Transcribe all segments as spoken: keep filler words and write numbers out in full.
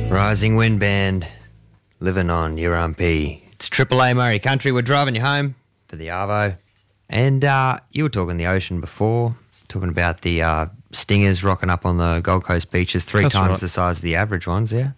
Rising Wind Band, living on your R P. It's Triple A Murray Country. We're driving you home for the Arvo. And uh, you were talking the ocean before, talking about the uh, stingers rocking up on the Gold Coast beaches, three That's times right. the size of the average ones, yeah?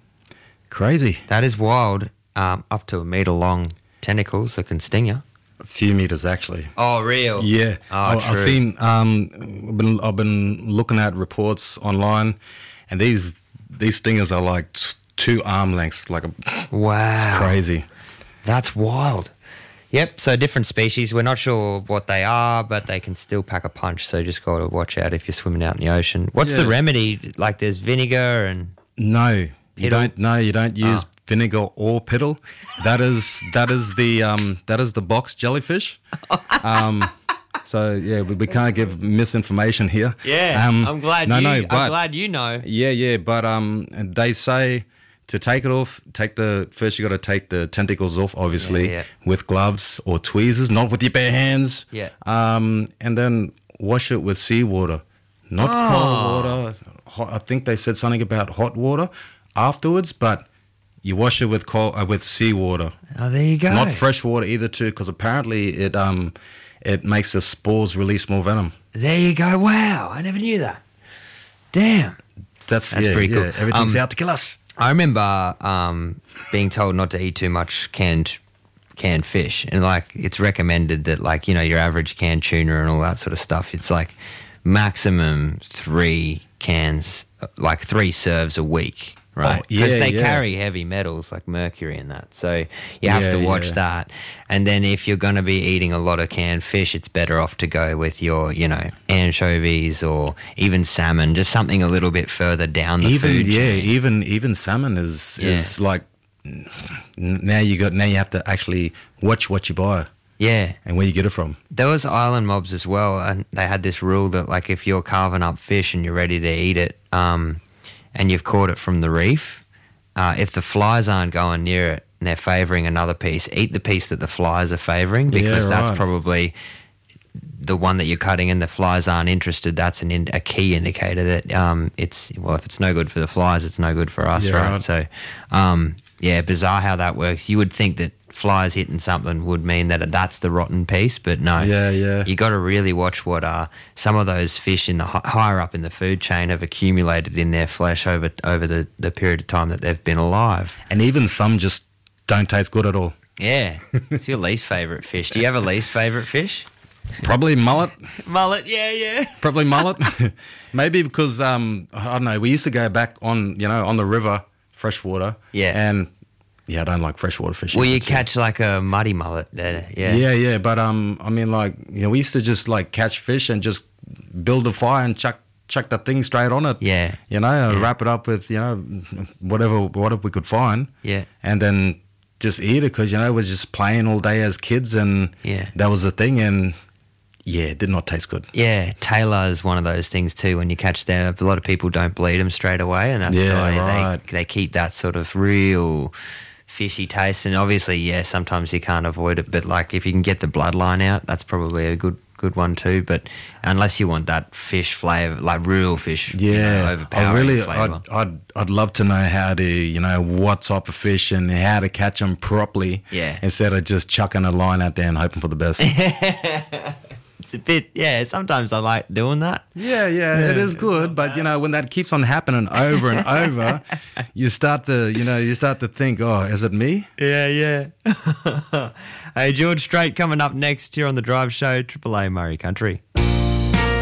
Crazy. That is wild. Um, up to a metre long tentacles that can sting you. A few meters, actually. Oh, real? Yeah. Oh, I- true. I've seen, um, I've been, I've been looking at reports online, and these these stingers are like t- two arm lengths. Like a, Wow. it's crazy. That's wild. Yep, so different species. We're not sure what they are, but they can still pack a punch, so just got to watch out if you're swimming out in the ocean. What's the Yeah. remedy? Like there's vinegar and... No, you Piddle? don't. No, you don't use Oh. vinegar or piddle. That is that is the um, that is the box jellyfish. Um, so yeah, we, we can't give misinformation here. Um, I'm glad no, you. no, I'm but- glad you know. Yeah, yeah, but um, they say to take it off, take the first. You got to take the tentacles off, obviously, Yeah, yeah. with gloves or tweezers, not with your bare hands. Yeah. Um, and then wash it with seawater, not Oh. cold water. Hot, I think they said something about hot water afterwards, but you wash it with cold uh, with seawater, Oh, there you go. not fresh water either, too, because apparently it um it makes the spores release more venom. There you go. Wow, I never knew that. Damn. That's, That's yeah, pretty cool. yeah, everything's Um, out to kill us. I remember um, being told not to eat too much canned canned fish, and like it's recommended that like you know your average canned tuna and all that sort of stuff. It's like maximum three cans, like three serves a week, right? Oh, yeah, Because they yeah. carry heavy metals like mercury and that, so you have Yeah, to watch yeah. that. And then if you're going to be eating a lot of canned fish, it's better off to go with your you know anchovies or even salmon, just something a little bit further down the even food yeah, chain. even even salmon is Yeah. is like n- now you got now you have to actually watch what you buy Yeah. and where you get it from. There was island mobs as well, and they had this rule that, like, if you're carving up fish and you're ready to eat it, um, and you've caught it from the reef, uh, if the flies aren't going near it and they're favouring another piece, eat the piece that the flies are favouring, because Yeah, that's right. probably the one that you're cutting and the flies aren't interested. That's an in, a key indicator that um, it's, well, if it's no good for the flies, it's no good for us, Yeah, right? right. So, um, yeah, bizarre how that works. You would think that flies hitting something would mean that that's the rotten piece, but no. Yeah, yeah. You got to really watch what uh, some of those fish in the hi- higher up in the food chain have accumulated in their flesh over over the, the period of time that they've been alive. And even some just don't taste good at all. Yeah. It's your least favourite fish. Do you have a least favourite fish? Probably mullet. Mullet, yeah, yeah. Probably mullet. Maybe because um, I don't know. We used to go back on you know on the river, freshwater. Yeah. And yeah, I don't like freshwater fishing. Well, you It's, uh, catch like a muddy mullet there, yeah. Yeah, yeah, but um, I mean, like, you know, we used to just like catch fish and just build a fire and chuck chuck that thing straight on it. Yeah. you know, uh, Yeah. wrap it up with you know whatever whatever we could find. Yeah. and then just eat it because you know we're just playing all day as kids and Yeah. that was the thing and yeah, it did not taste good. Yeah, Taylor is one of those things too. When you catch them, a lot of people don't bleed them straight away, and that's Yeah, why right. they they keep that sort of real fishy taste. And obviously, yeah, sometimes you can't avoid it, but like if you can get the bloodline out, that's probably a good good one too. But unless you want that fish flavour, like real fish, you know, Yeah, I overpowering really, flavour. I'd, I'd, I'd love to know how to, you know, what type of fish and how to catch them properly. Yeah. Instead of just chucking a line out there and hoping for the best. It's a bit, yeah. Sometimes I like doing that. Yeah, yeah, it is good, but you know when that keeps on happening over and over, you start to, you know, you start to think, oh, is it me? Yeah, yeah. Hey, George Strait coming up next here on the Drive Show, Triple A Murray Country.